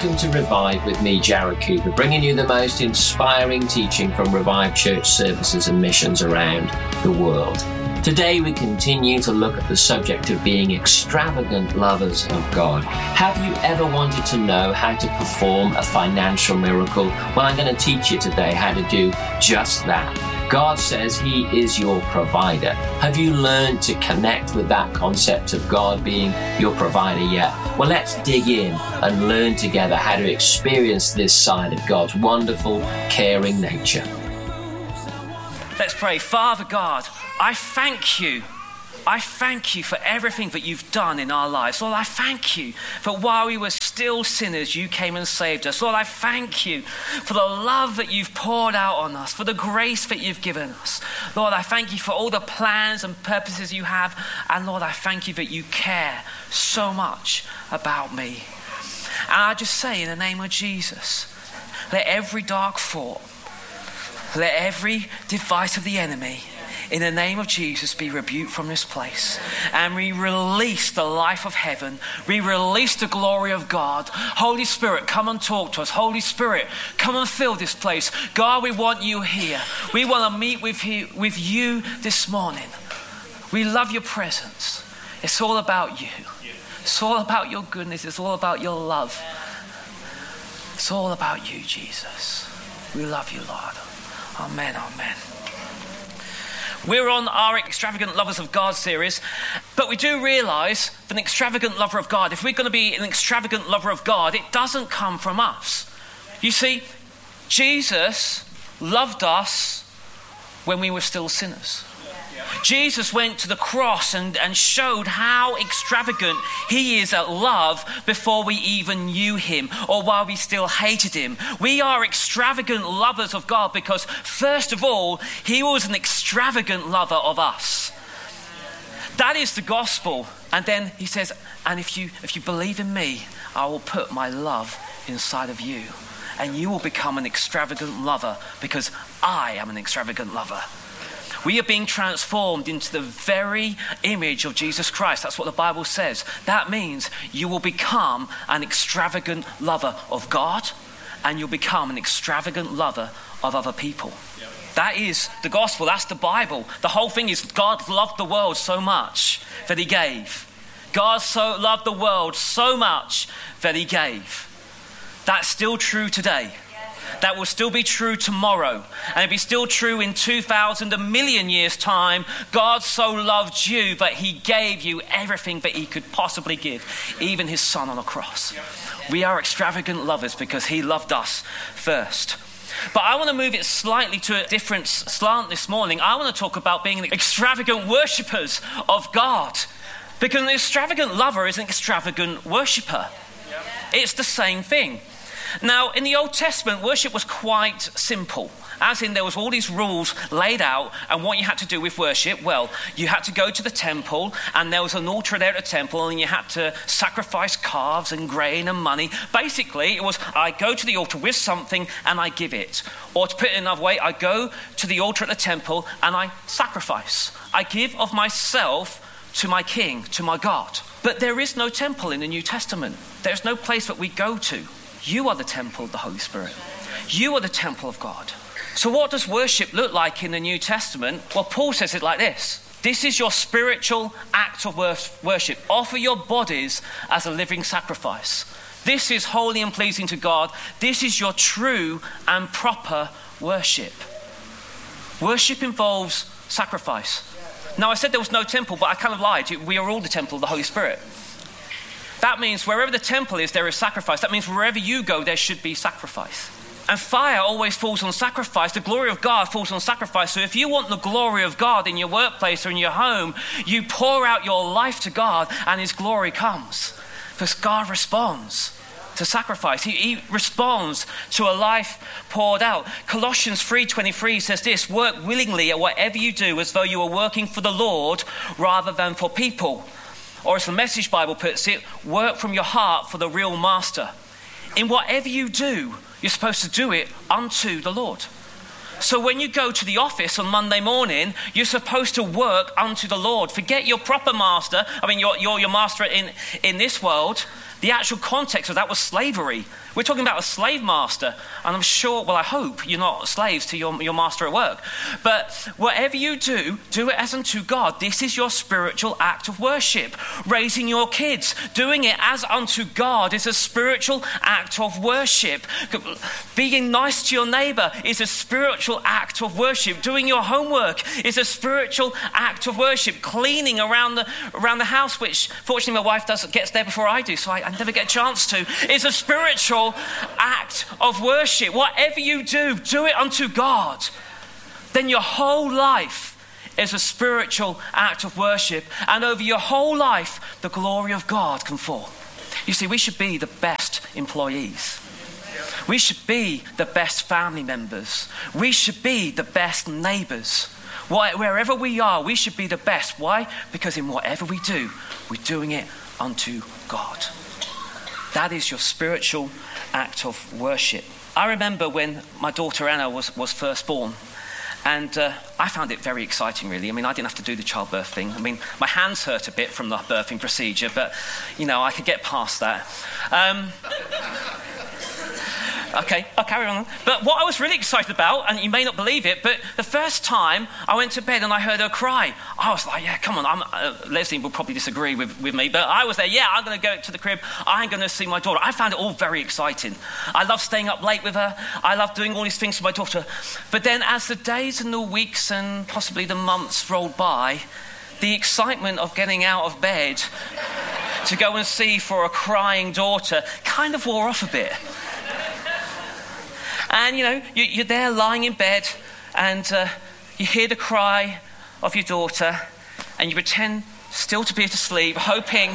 Welcome to Revive with me, Jared Cooper, bringing you the most inspiring teaching from Revive Church services and missions around the world. Today we continue to look at the subject of being extravagant lovers of God. Have you ever wanted to know how to perform a financial miracle? Well, I'm going to teach you today how to do just that. God says He is your provider. Have you learned to connect with that concept of God being your provider yet? Well, let's dig in and learn together how to experience this side of God's wonderful, caring nature. Let's pray. Father God, I thank you. I thank you for everything that you've done in our lives. Lord, I thank you for while we were still sinners, you came and saved us. Lord, I thank you for the love that you've poured out on us, for the grace that you've given us. Lord, I thank you for all the plans and purposes you have. And Lord, I thank you that you care so much about me. And I just say in the name of Jesus, let every dark thought, let every device of the enemy, in the name of Jesus, be rebuked from this place. And we release the life of heaven. We release the glory of God. Holy Spirit, come and talk to us. Holy Spirit, come and fill this place. God, we want you here. We want to meet with you this morning. We love your presence. It's all about you. It's all about your goodness. It's all about your love. It's all about you, Jesus. We love you, Lord. Amen, amen. We're on our Extravagant Lovers of God series, but we do realize that an extravagant lover of God, if we're going to be an extravagant lover of God, it doesn't come from us. You see, Jesus loved us when we were still sinners. Jesus went to the cross and showed how extravagant he is at love before we even knew him or while we still hated him. We are extravagant lovers of God because, first of all, he was an extravagant lover of us. That is the gospel. And then he says, and if you believe in me, I will put my love inside of you. And you will become an extravagant lover because I am an extravagant lover. We are being transformed into the very image of Jesus Christ. That's what the Bible says. That means you will become an extravagant lover of God and you'll become an extravagant lover of other people. Yep. That is the gospel. That's the Bible. The whole thing is God loved the world so much that he gave. God so loved the world so much that he gave. That's still true today. That will still be true tomorrow. And it'll be still true in 2,000, a million years' time. God so loved you that he gave you everything that he could possibly give, even his son on a cross. We are extravagant lovers because he loved us first. But I want to move it slightly to a different slant this morning. I want to talk about being extravagant worshippers of God. Because an extravagant lover is an extravagant worshipper. It's the same thing. Now, in the Old Testament, worship was quite simple. As in, there was all these rules laid out, and what you had to do with worship, well, you had to go to the temple, and there was an altar there at the temple, and you had to sacrifice calves and grain and money. Basically, it was, I go to the altar with something, and I give it. Or to put it another way, I go to the altar at the temple, and I sacrifice. I give of myself to my King, to my God. But there is no temple in the New Testament. There's no place that we go to. You are the temple of the Holy Spirit. You are the temple of God. So what does worship look like in the New Testament? Well, Paul says it like this. This is your spiritual act of worship. Offer your bodies as a living sacrifice. This is holy and pleasing to God. This is your true and proper worship. Worship involves sacrifice. Now, I said there was no temple, but I kind of lied. We are all the temple of the Holy Spirit. That means wherever the temple is, there is sacrifice. That means wherever you go, there should be sacrifice. And fire always falls on sacrifice. The glory of God falls on sacrifice. So if you want the glory of God in your workplace or in your home, you pour out your life to God and his glory comes. Because God responds to sacrifice. He responds to a life poured out. Colossians 3:23 says this, work willingly at whatever you do as though you were working for the Lord rather than for people. Or as the Message Bible puts it, work from your heart for the real master. In whatever you do, you're supposed to do it unto the Lord. So when you go to the office on Monday morning, you're supposed to work unto the Lord. Forget your proper master, your master in this world, The actual context of that was slavery. We're talking about a slave master, and I'm sure, well, I hope you're not slaves to your master at work. But whatever you do, do it as unto God. This is your spiritual act of worship. Raising your kids, doing it as unto God is a spiritual act of worship. Being nice to your neighbor is a spiritual act of worship. Doing your homework is a spiritual act of worship. Cleaning around the house, which fortunately my wife gets there before I do, so I never get a chance to, is a spiritual act of worship. Whatever you do, do it unto God. Then your whole life is a spiritual act of worship, and over your whole life, the glory of God can fall. You see, we should be the best employees. We should be the best family members. We should be the best neighbors. Wherever we are, we should be the best. Why? Because in whatever we do, we're doing it unto God. That is your spiritual act of worship. I remember when my daughter Anna was first born, and I found it very exciting, really. I mean, I didn't have to do the childbirth thing. I mean, my hands hurt a bit from the birthing procedure, but, I could get past that. Okay, I'll carry on. But what I was really excited about, and you may not believe it, but the first time I went to bed and I heard her cry, I was like, yeah, come on. Leslie will probably disagree with me, but I was there. Yeah, I'm going to go to the crib. I'm going to see my daughter. I found it all very exciting. I love staying up late with her. I love doing all these things for my daughter. But then as the days and the weeks and possibly the months rolled by, the excitement of getting out of bed to go and see for a crying daughter kind of wore off a bit. And, you're there lying in bed and you hear the cry of your daughter and you pretend still to be asleep, hoping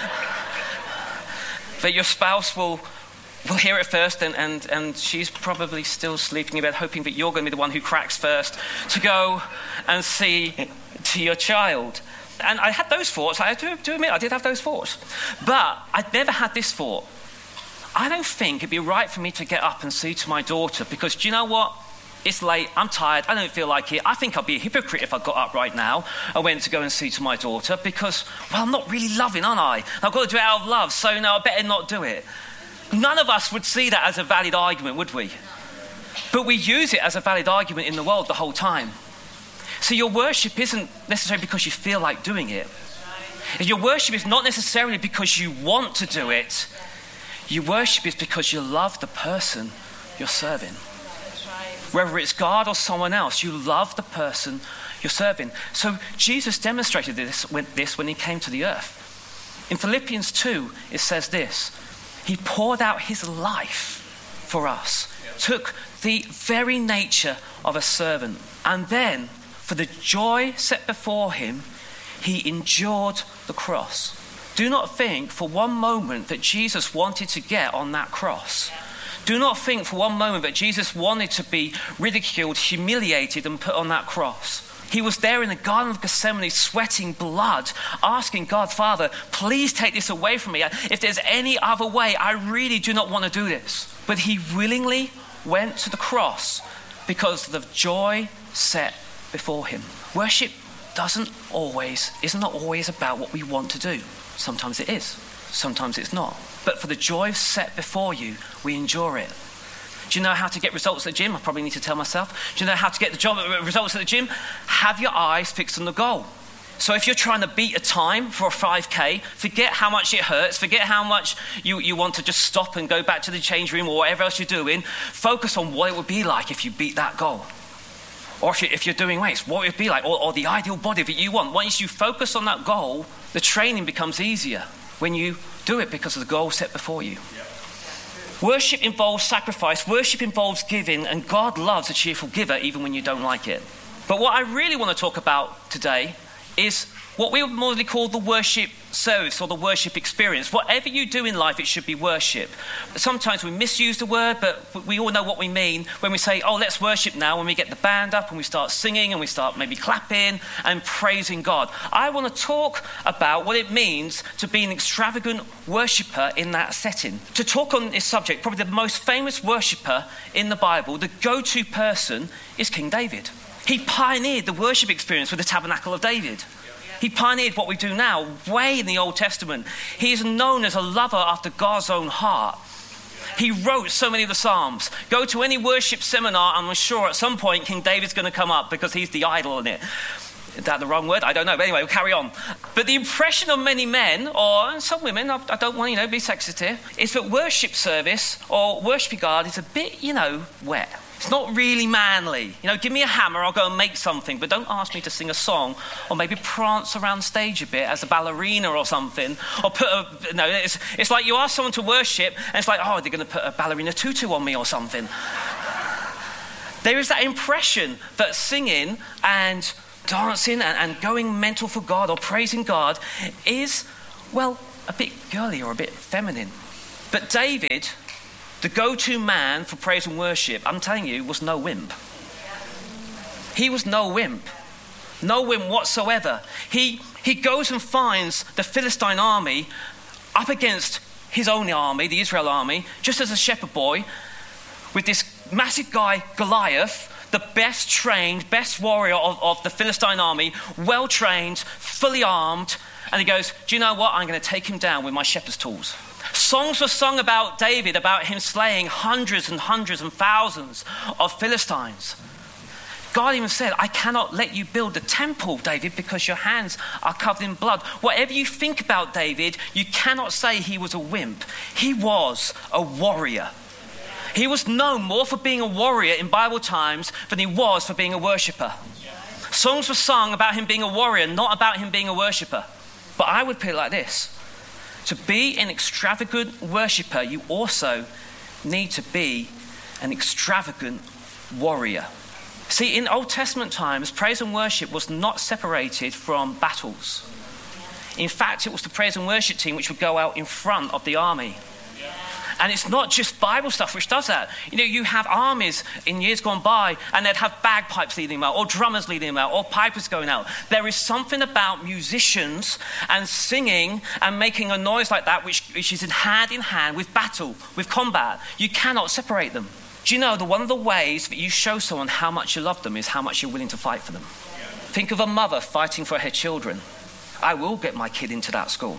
that your spouse will hear it first and she's probably still sleeping in bed, hoping that you're going to be the one who cracks first to go and see to your child. And I had those thoughts. I have to admit, I did have those thoughts. But I'd never had this thought. I don't think it'd be right for me to get up and see to my daughter because, do you know what? It's late, I'm tired, I don't feel like it. I think I'd be a hypocrite if I got up right now and went to go and see to my daughter because, well, I'm not really loving, aren't I? I've got to do it out of love, so no, I better not do it. None of us would see that as a valid argument, would we? But we use it as a valid argument in the world the whole time. So your worship isn't necessarily because you feel like doing it. Your worship is not necessarily because you want to do it. Your worship is because you love the person you're serving. Whether it's God or someone else, you love the person you're serving. So Jesus demonstrated this when he came to the earth. In Philippians 2, it says this: he poured out his life for us, took the very nature of a servant, and then, for the joy set before him, he endured the cross. Do not think for one moment that Jesus wanted to get on that cross. Do not think for one moment that Jesus wanted to be ridiculed, humiliated, and put on that cross. He was there in the Garden of Gethsemane, sweating blood, asking God, Father, please take this away from me. If there's any other way, I really do not want to do this. But he willingly went to the cross because of the joy set before him. Worship isn't always about what we want to do. Sometimes it is, sometimes it's not. But for the joy set before you, we endure it. Do you know how to get results at the gym? I probably need to tell myself. Do you know how to get the results at the gym? Have your eyes fixed on the goal. So if you're trying to beat a time for a 5K, forget how much it hurts, forget how much you want to just stop and go back to the change room or whatever else you're doing. Focus on what it would be like if you beat that goal. Or if you're doing weights, what it would be like, or the ideal body that you want. Once you focus on that goal, the training becomes easier when you do it because of the goal set before you. Worship involves sacrifice, worship involves giving, and God loves a cheerful giver even when you don't like it. But what I really want to talk about today is what we would normally call the worship service or the worship experience. Whatever you do in life, it should be worship. Sometimes we misuse the word, but we all know what we mean when we say, oh, let's worship now, when we get the band up and we start singing and we start maybe clapping and praising God. I want to talk about what it means to be an extravagant worshipper in that setting. To talk on this subject, probably the most famous worshipper in the Bible, the go-to person is King David. He pioneered the worship experience with the Tabernacle of David. He pioneered what we do now, way in the Old Testament. He is known as a lover after God's own heart. He wrote so many of the Psalms. Go to any worship seminar, and I'm sure at some point King David's going to come up because he's the idol in it. Is that the wrong word? I don't know. But anyway, we'll carry on. But the impression of many men, or some women, I don't want to be sexist here, is that worship service or worshiping God is a bit, wet. It's not really manly. Give me a hammer, I'll go and make something, but don't ask me to sing a song or maybe prance around stage a bit as a ballerina or something. Or it's like you ask someone to worship and it's like, oh, they're going to put a ballerina tutu on me or something. There is that impression that singing and dancing and going mental for God or praising God is, a bit girly or a bit feminine. But David, the go-to man for praise and worship, I'm telling you, was no wimp. He was no wimp. No wimp whatsoever. He goes and finds the Philistine army up against his own army, the Israel army, just as a shepherd boy, with this massive guy, Goliath, the best trained, best warrior of the Philistine army, well trained, fully armed. And he goes, do you know what? I'm going to take him down with my shepherd's tools. Songs were sung about David, about him slaying hundreds and thousands of Philistines. God even said, I cannot let you build the temple, David, because your hands are covered in blood. Whatever you think about David, you cannot say he was a wimp. He was a warrior. He was known more for being a warrior in Bible times than he was for being a worshipper. Songs were sung about him being a warrior, not about him being a worshipper. But I would put it like this. To be an extravagant worshipper, you also need to be an extravagant warrior. See, in Old Testament times, praise and worship was not separated from battles. In fact, it was the praise and worship team which would go out in front of the army. And it's not just Bible stuff which does that. You have armies in years gone by and they'd have bagpipes leading them out, or drummers leading them out, or pipers going out. There is something about musicians and singing and making a noise like that which is in hand with battle, with combat. You cannot separate them. Do you know that one of the ways that you show someone how much you love them is how much you're willing to fight for them? Think of a mother fighting for her children. I will get my kid into that school.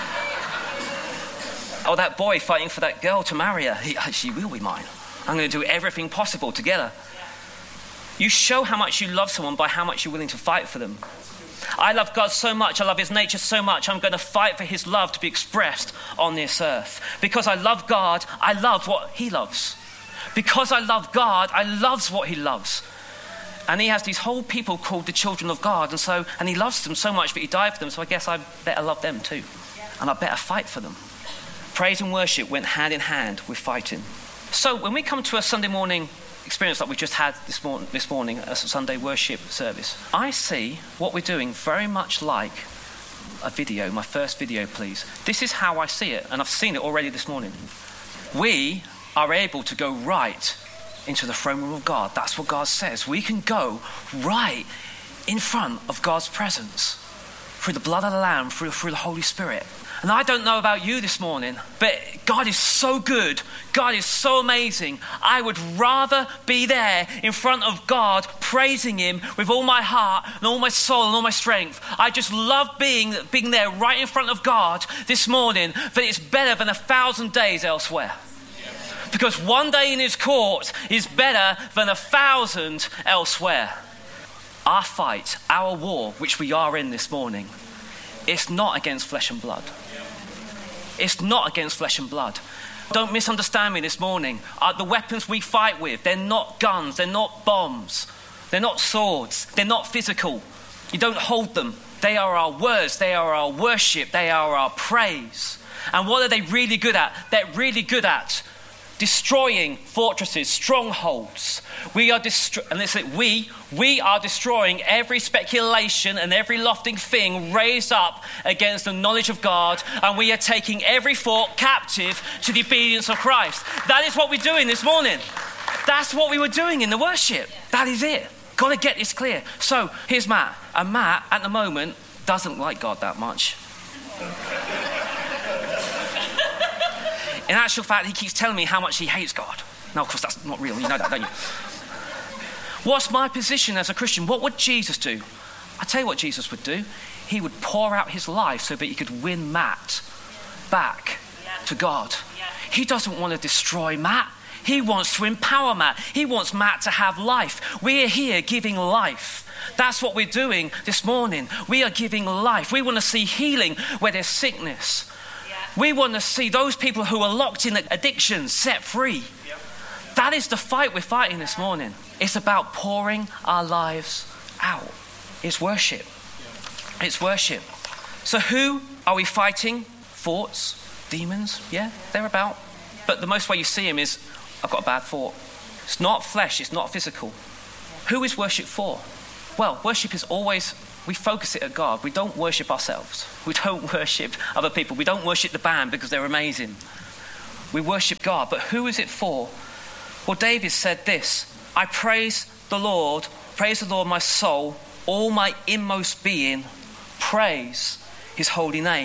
Or that boy fighting for that girl to marry her. She will be mine. I'm going to do everything possible together. You show how much you love someone by how much you're willing to fight for them. I love God so much, I love his nature so much, I'm going to fight for his love to be expressed on this earth. Because I love God, I love what he loves. Because I love God, I love what he loves. And he has these whole people called the children of God, and he loves them so much that he died for them, so I guess I better love them too. And I better fight for them. Praise and worship went hand in hand with fighting. So when we come to a Sunday morning experience like we just had this morning, a Sunday worship service, I see what we're doing very much like a video, my first video, please. This is how I see it, and I've seen it already this morning. We are able to go right into the throne room of God. That's what God says. We can go right in front of God's presence through the blood of the Lamb, through the Holy Spirit. And I don't know about you this morning, but God is so good. God is so amazing. I would rather be there in front of God, praising him with all my heart and all my soul and all my strength. I just love being there right in front of God this morning, but it's better than 1,000 days elsewhere. Because one day in his court is better than 1,000 elsewhere. Our fight, our war, which we are in this morning, it's not against flesh and blood. It's not against flesh and blood. Don't misunderstand me this morning. The weapons we fight with, they're not guns, they're not bombs, they're not swords, they're not physical. You don't hold them. They are our words, they are our worship, they are our praise. And what are they really good at? They're really good at destroying fortresses, strongholds. We are destroying every speculation and every lofty thing raised up against the knowledge of God, and we are taking every thought captive to the obedience of Christ. That is what we're doing this morning. That's what we were doing in the worship. That is it. Got to get this clear. So here's Matt, and Matt at the moment doesn't like God that much. In actual fact, he keeps telling me how much he hates God. Now, of course, that's not real. You know that, don't you? What's my position as a Christian? What would Jesus do? I'll tell you what Jesus would do. he would pour out his life so that he could win Matt back to God. He doesn't want to destroy Matt. He wants to empower Matt. He wants Matt to have life. We're here giving life. That's what we're doing this morning. We are giving life. We want to see healing where there's sickness. We want to see those people who are locked in addictions set free. That is the fight we're fighting this morning. It's about pouring our lives out. It's worship. It's worship. So who are we fighting? Thoughts, demons, yeah, they're about. But the most way you see him is, I've got a bad thought. It's not flesh, it's not physical. Who is worship for? Well, worship is always, we focus it at God. We don't worship ourselves. We don't worship other people. We don't worship the band because they're amazing. We worship God. But who is it for? Well, David said this, I praise the Lord, my soul, all my inmost being, praise his holy name.